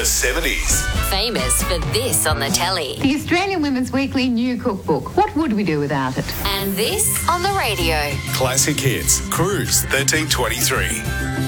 70s. Famous for this on the telly. The Australian Women's Weekly new cookbook. What would we do without it? And this on the radio. Classic hits. Cruise 1323.